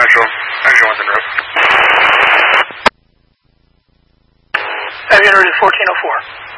Central. Engine 1's en route. Engine route is 1404.